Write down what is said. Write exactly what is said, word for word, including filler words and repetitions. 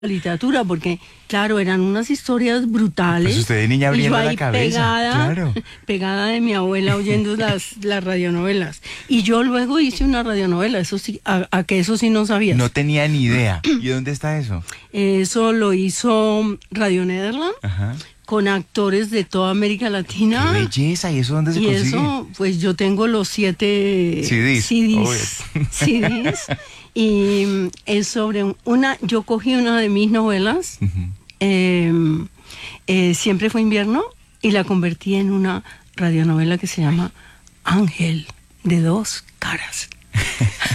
literatura, porque claro, eran unas historias brutales. Pues usted de niña abriendo y yo ahí la cabeza, pegada, claro. pegada de mi abuela oyendo las, las radionovelas. Y yo luego hice una radionovela, eso sí, a, a que eso sí no sabías. No tenía ni idea. ¿Y dónde está eso? Eso lo hizo Radio Nederland. Ajá. Con actores de toda América Latina. ¡Qué belleza! ¿Y eso dónde se y consigue? Y eso, pues yo tengo los siete C Ds. C Ds, C Ds y es sobre una, yo cogí una de mis novelas, uh-huh. eh, eh, Siempre fue invierno, y la convertí en una radionovela que se llama Ángel de dos caras.